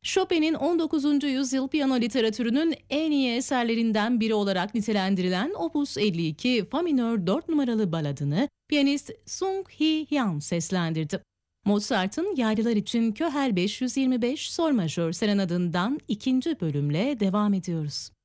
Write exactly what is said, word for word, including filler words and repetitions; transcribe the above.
Chopin'in on dokuzuncu yüzyıl piyano literatürünün en iyi eserlerinden biri olarak nitelendirilen Opus elli iki Fa minör dört numaralı baladını piyanist Sung Hee Hyun seslendirdi. Mozart'ın Yaylılar için Köhel beş yüz yirmi beş Sol majör serenadından ikinci bölümle devam ediyoruz.